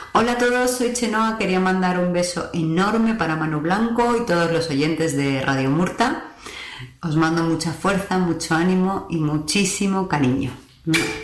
Hola a todos, soy Chenoa, quería mandar un beso enorme para Manu Blanco y todos los oyentes de Radio Murta. Os mando mucha fuerza, mucho ánimo y muchísimo cariño.